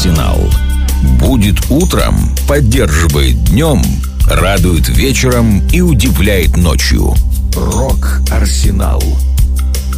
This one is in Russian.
«Рок-Арсенал». Будет утром, поддерживает днем, радует вечером и удивляет ночью. «Рок-Арсенал».